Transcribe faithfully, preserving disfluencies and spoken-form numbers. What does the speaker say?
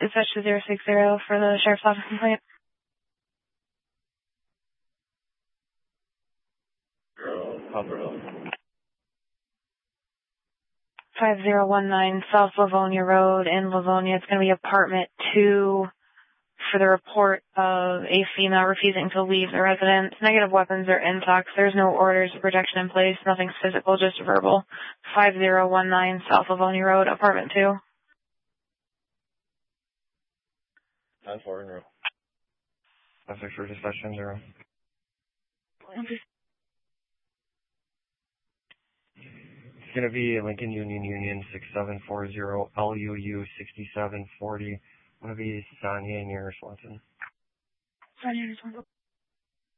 dispatch to zero six zero for the sheriff's office complaint. five zero one nine South Livonia Road in Livonia. It's going to be apartment two for the report of a female refusing to leave the residence. Negative weapons or intox. There's no orders of protection in place. Nothing's physical, just verbal. five zero one nine South Livonia Road, apartment two. nine four in row. That's for dispatch ten zero. It's going to be Lincoln Union Union six seven four zero L U U sixty-seven forty. Going to be Sonia near Swanson. Sonia near Swanson.